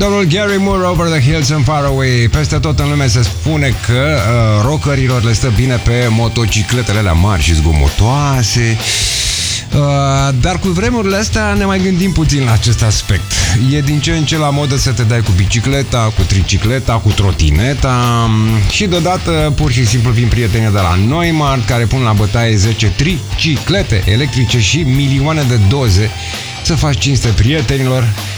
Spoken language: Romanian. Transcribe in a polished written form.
Domnul Gary Moore, Over the Hills and Far Away. Peste tot în lume se spune că rockerilor le stă bine pe motocicletele alea mari și zgomotoase. Dar cu vremurile astea ne mai gândim puțin la acest aspect. E din ce în ce la modă să te dai cu bicicleta, cu tricicleta, cu trotineta. Și deodată pur și simplu vin prietenii de la Neumart care pun la bătaie 10 triciclete electrice și milioane de doze să faci cinste prietenilor.